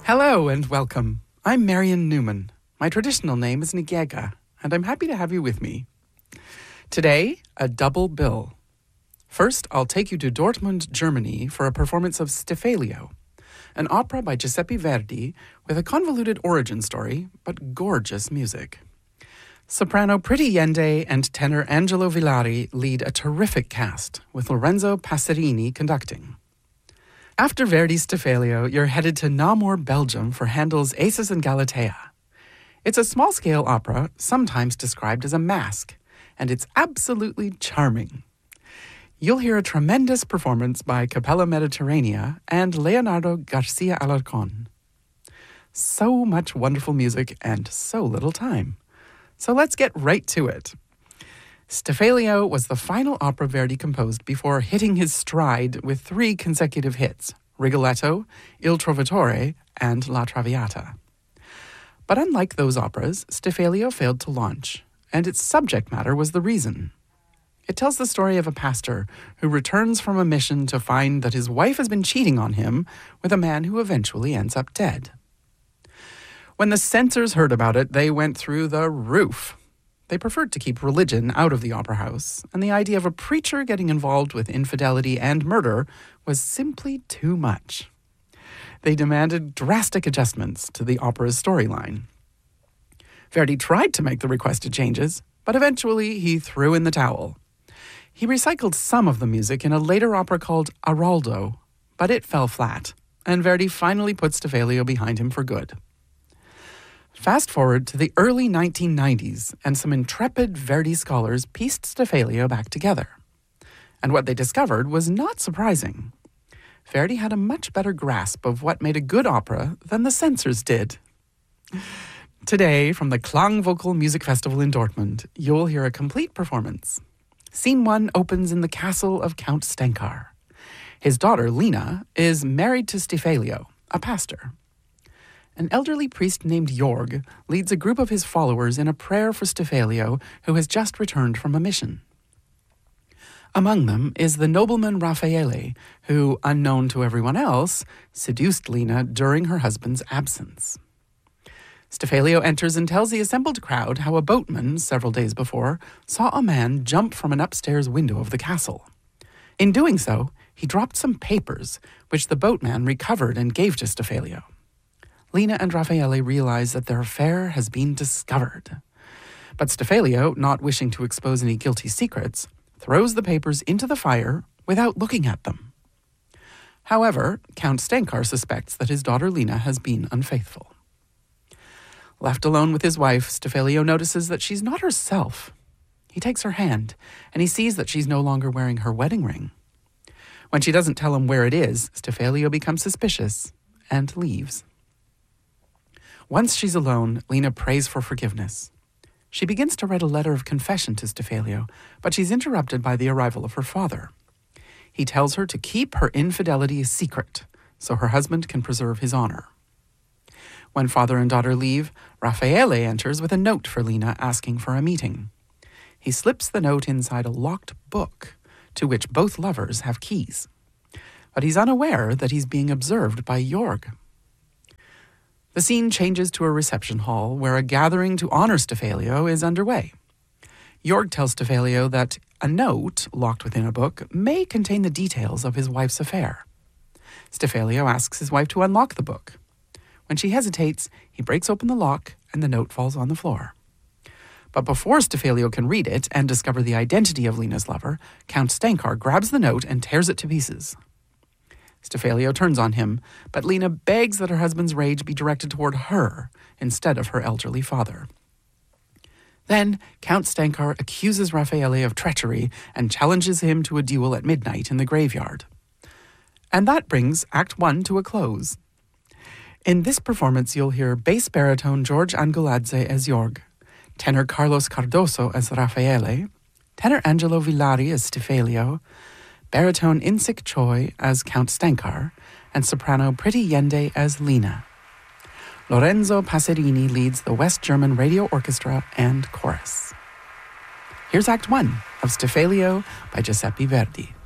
Hello and welcome. I'm Marion Newman. My traditional name is Ngega, and I'm happy to have you with me. Today, a double bill. First, I'll take you to Dortmund, Germany for a performance of Stifalio, an opera by Giuseppe Verdi with a convoluted origin story, but gorgeous music. Soprano Priti Yende and tenor Angelo Villari lead a terrific cast, with Lorenzo Passerini conducting. After Verdi's Stifalio, you're headed to Namur, Belgium for Handel's Acis and Galatea. It's a small-scale opera, sometimes described as a masque, and it's absolutely charming. You'll hear a tremendous performance by Capella Mediterranea and Leonardo Garcia Alarcón. So much wonderful music and so little time. So let's get right to it. Stifalio was the final opera Verdi composed before hitting his stride with 3 consecutive hits, Rigoletto, Il Trovatore, and La Traviata. But unlike those operas, Stifalio failed to launch, and its subject matter was the reason. It tells the story of a pastor who returns from a mission to find that his wife has been cheating on him with a man who eventually ends up dead. When the censors heard about it, they went through the roof. They preferred to keep religion out of the opera house, and the idea of a preacher getting involved with infidelity and murder was simply too much. They demanded drastic adjustments to the opera's storyline. Verdi tried to make the requested changes, but eventually he threw in the towel. He recycled some of the music in a later opera called Araldo, but it fell flat, and Verdi finally put Stifalio behind him for good. Fast forward to the early 1990s, and some intrepid Verdi scholars pieced Stifalio back together. And what they discovered was not surprising. Verdi had a much better grasp of what made a good opera than the censors did. Today, from the Klangvocal Music Festival in Dortmund, you'll hear a complete performance. Scene 1 opens in the castle of Count Stenkar. His daughter, Lina, is married to Stifalio, a pastor. An elderly priest named Jorg leads a group of his followers in a prayer for Stifalio, who has just returned from a mission. Among them is the nobleman Raffaele, who, unknown to everyone else, seduced Lina during her husband's absence. Stifalio enters and tells the assembled crowd how a boatman, several days before, saw a man jump from an upstairs window of the castle. In doing so, he dropped some papers, which the boatman recovered and gave to Stifalio. Lina and Raffaele realize that their affair has been discovered. But Stifalio, not wishing to expose any guilty secrets, throws the papers into the fire without looking at them. However, Count Stenkar suspects that his daughter Lina has been unfaithful. Left alone with his wife, Stifalio notices that she's not herself. He takes her hand, and he sees that she's no longer wearing her wedding ring. When she doesn't tell him where it is, Stifalio becomes suspicious and leaves. Once she's alone, Lina prays for forgiveness. She begins to write a letter of confession to Stifalio, but she's interrupted by the arrival of her father. He tells her to keep her infidelity a secret, so her husband can preserve his honor. When father and daughter leave, Raffaele enters with a note for Lina asking for a meeting. He slips the note inside a locked book, to which both lovers have keys. But he's unaware that he's being observed by Jorg. The scene changes to a reception hall where a gathering to honor Stifalio is underway. Jorg tells Stifalio that a note, locked within a book, may contain the details of his wife's affair. Stifalio asks his wife to unlock the book. When she hesitates, he breaks open the lock and the note falls on the floor. But before Stifalio can read it and discover the identity of Lina's lover, Count Stenkar grabs the note and tears it to pieces. Stifalio turns on him, but Lina begs that her husband's rage be directed toward her instead of her elderly father. Then, Count Stenkar accuses Raffaele of treachery and challenges him to a duel at midnight in the graveyard. And that brings Act 1 to a close. In this performance, you'll hear bass baritone George Angoladze as Jorg, tenor Carlos Cardoso as Raffaele, tenor Angelo Villari as Stifalio, baritone Insik Choi as Count Stenkar, and soprano Priti Yende as Lina. Lorenzo Passerini leads the West German Radio Orchestra and chorus. Here's Act 1 of Stifalio by Giuseppe Verdi.